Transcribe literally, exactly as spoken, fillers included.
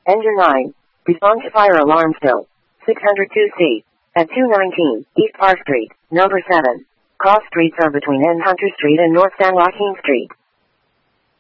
Engine nine. Respond to fire alarm still. six hundred two C. At two nineteen, East Park Street, number seven. Cross streets are between N Hunter Street and North San Joaquin Street.